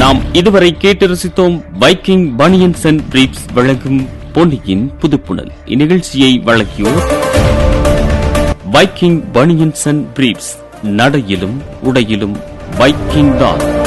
நாம் இதுவரை கேட்டு ரசித்தோம் வைக்கிங் பனியன்ஸ் அண்ட் பிரீப்ஸ் வழங்கும் பொன்னியின் புதுப்புணல். இந்நிகழ்ச்சியை வழங்கியோர் வைக்கிங் பனியன்ஸ் அண்ட் பிரீப்ஸ். நடையிலும் உடையிலும் வைக்கிங் தான்.